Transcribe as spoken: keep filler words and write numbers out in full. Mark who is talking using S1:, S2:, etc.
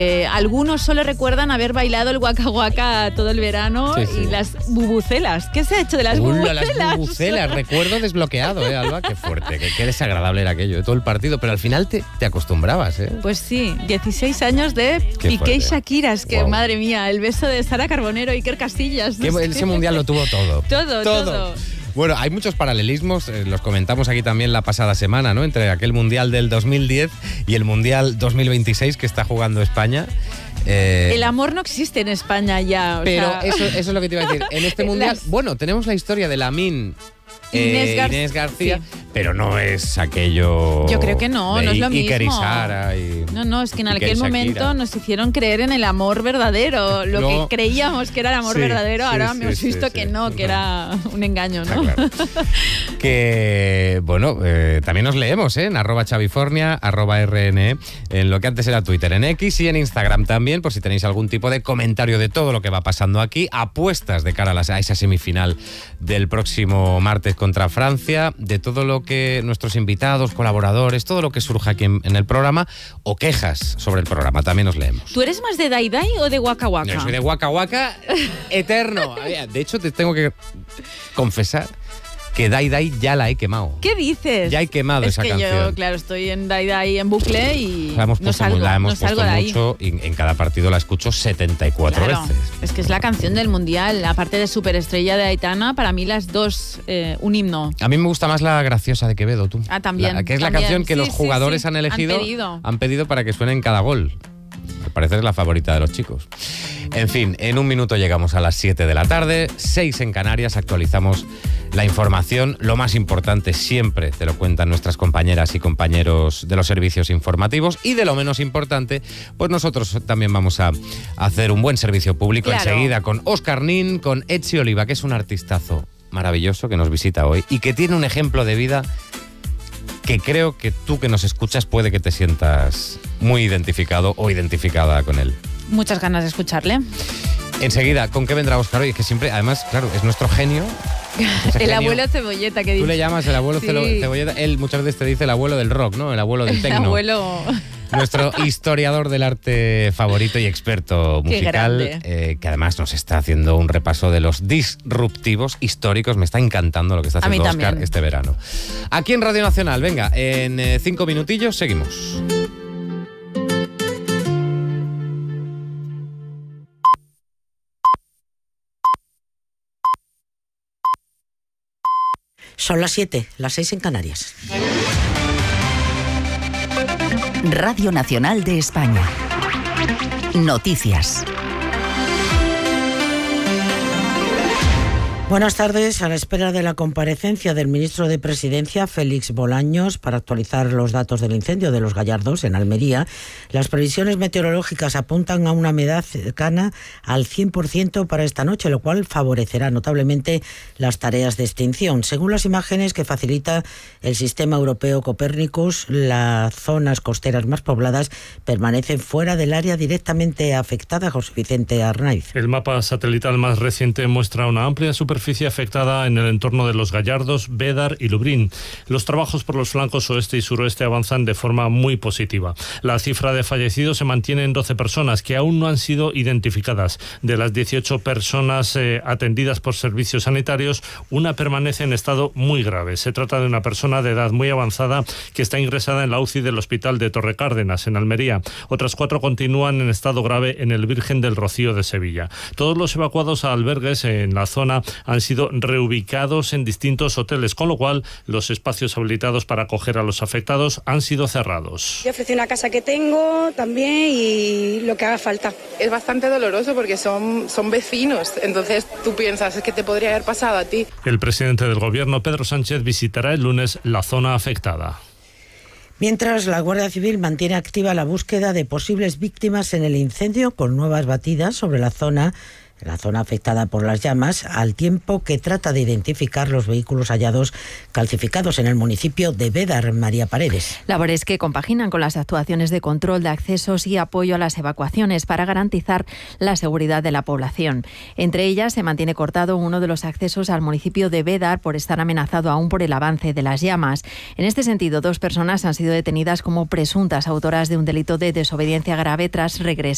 S1: Eh, algunos solo recuerdan haber bailado el Waka Waka todo el verano sí, sí. y las bubucelas. ¿Qué se ha hecho de las
S2: Ula,
S1: bubucelas?
S2: las bubucelas, recuerdo desbloqueado, ¿eh, Alba? Qué fuerte, qué, qué desagradable era aquello de todo el partido, pero al final te, te acostumbrabas, ¿eh?
S1: Pues sí, dieciséis años de
S2: Qué
S1: Piqué
S2: fuerte.
S1: y Shakira, es que
S2: Wow.
S1: madre mía, el beso de Sara Carbonero y Iker Casillas.
S2: Que ese mundial lo tuvo todo.
S1: Todo, todo. todo.
S2: Bueno, hay muchos paralelismos, eh, los comentamos aquí también la pasada semana, ¿no? Entre aquel mundial del dos mil diez y el mundial dos mil veintiséis que está jugando España.
S1: Eh, el amor no existe en España ya. O
S2: pero
S1: sea...
S2: eso, eso es lo que te iba a decir. En este mundial, Las... bueno, tenemos la historia de Lamine
S1: Inés,
S2: eh,
S1: Gar...
S2: Inés García,
S1: sí.
S2: pero no es aquello.
S1: Yo creo que no, no es lo mismo.
S2: Iker y Sara y
S1: no, no, es que en
S2: Iker
S1: aquel momento nos hicieron creer en el amor verdadero. Lo no. que creíamos que era el amor sí, verdadero,
S2: sí,
S1: ahora
S2: sí,
S1: hemos
S2: sí,
S1: visto
S2: sí,
S1: que
S2: sí.
S1: no, que era un engaño, ¿no?
S2: Claro. Que, bueno, eh, también nos leemos, ¿eh? En arroba chavifornia, arroba rne, en lo que antes era Twitter, en X y en Instagram también, por si tenéis algún tipo de comentario de todo lo que va pasando aquí, apuestas de cara a, las, a esa semifinal del próximo martes contra Francia, de todo lo que nuestros invitados, colaboradores, todo lo que surja aquí en, en el programa, o quejas sobre el programa, también nos leemos.
S1: ¿Tú eres más de Dai Dai o de Waka Waka?
S2: Yo soy de Waka Waka eterno. De hecho, te tengo que confesar que Dai Dai ya la he quemado.
S1: ¿Qué dices?
S2: Ya he quemado
S1: es
S2: esa
S1: que
S2: canción.
S1: Yo, claro, estoy en Dai Dai en bucle y
S2: la hemos
S1: no
S2: puesto,
S1: salgo,
S2: la hemos
S1: no
S2: puesto
S1: salgo de ahí.
S2: mucho y en cada partido la escucho setenta y cuatro
S1: claro,
S2: veces.
S1: Es que es la canción del Mundial. Aparte de Superestrella de Aitana, para mí las dos, eh, un himno.
S2: A mí me gusta más la Graciosa de Quevedo, tú.
S1: Ah, también.
S2: La, que es
S1: también.
S2: la canción que
S1: sí,
S2: los jugadores
S1: sí, sí.
S2: han elegido,
S1: han pedido.
S2: han pedido para que suene en cada gol. Al parecer es la favorita de los chicos. En fin, en un minuto llegamos a las siete de la tarde, seis en Canarias, actualizamos la información. Lo más importante siempre te lo cuentan nuestras compañeras y compañeros de los servicios informativos, y de lo menos importante, pues nosotros también vamos a hacer un buen servicio público claro. enseguida con Óscar Nin, con Etsi Oliva, que es un artistazo maravilloso que nos visita hoy y que tiene un ejemplo de vida que creo que tú que nos escuchas puede que te sientas muy identificado o identificada con él.
S1: Muchas ganas de escucharle.
S2: Enseguida, ¿con qué vendrá Óscar hoy? Es que siempre, además, claro, es nuestro genio.
S1: el genio. Abuelo Cebolleta, que dice.
S2: Tú le llamas el abuelo
S1: sí.
S2: Cebolleta. Él muchas veces te dice el abuelo del rock, ¿no? El abuelo del tecno.
S1: El abuelo...
S2: Nuestro historiador del arte favorito y experto musical, eh, que además nos está haciendo un repaso de los disruptivos históricos. Me está encantando lo que está haciendo Óscar este verano. Aquí en Radio Nacional, venga, en eh, cinco minutillos seguimos.
S3: Son las siete, las seis en Canarias.
S4: Radio Nacional de España. Noticias.
S3: Buenas tardes. A la espera de la comparecencia del ministro de Presidencia, Félix Bolaños, para actualizar los datos del incendio de Los Gallardos, en Almería, las previsiones meteorológicas apuntan a una humedad cercana al cien por ciento para esta noche, lo cual favorecerá notablemente las tareas de extinción. Según las imágenes que facilita el sistema europeo Copérnicus, las zonas costeras más pobladas permanecen fuera del área directamente afectada. José Vicente Arnaiz.
S5: El mapa satelital más reciente muestra una amplia superficie afectada en el entorno de Los Gallardos, Bédar y Lubrín. Los trabajos por los flancos oeste y suroeste avanzan de forma muy positiva. La cifra de fallecidos se mantiene en doce personas que aún no han sido identificadas. De las dieciocho personas eh, atendidas por servicios sanitarios, una permanece en estado muy grave. Se trata de una persona de edad muy avanzada que está ingresada en la U C I del Hospital de Torrecárdenas, en Almería. Otras cuatro continúan en estado grave en el Virgen del Rocío de Sevilla. Todos los evacuados a albergues en la zona han sido reubicados en distintos hoteles, con lo cual los espacios habilitados para acoger a los afectados han sido cerrados.
S6: Yo ofrecí una casa que tengo también y lo que haga falta.
S7: Es bastante doloroso porque son, son vecinos, entonces tú piensas, es que te podría haber pasado a ti.
S5: El presidente del Gobierno, Pedro Sánchez, visitará el lunes la zona afectada.
S3: Mientras, la Guardia Civil mantiene activa la búsqueda de posibles víctimas en el incendio, con nuevas batidas sobre la zona la zona afectada por las llamas, al tiempo que trata de identificar los vehículos hallados calcificados en el municipio de Bédar. María Paredes.
S8: Labores que compaginan con las actuaciones de control de accesos y apoyo a las evacuaciones para garantizar la seguridad de la población. Entre ellas, se mantiene cortado uno de los accesos al municipio de Bédar por estar amenazado aún por el avance de las llamas. En este sentido, dos personas han sido detenidas como presuntas autoras de un delito de desobediencia grave tras regresar